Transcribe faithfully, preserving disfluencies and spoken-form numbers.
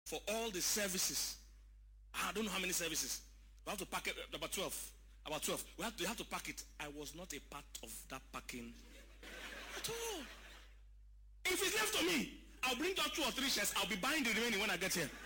for all the services. I don't know how many services. We have to pack it, about twelve. About twelve. We have to, we have to pack it. I was not a part of that packing at all. If it's left to me, I'll bring out two or three shares. I'll be buying the remaining when I get here.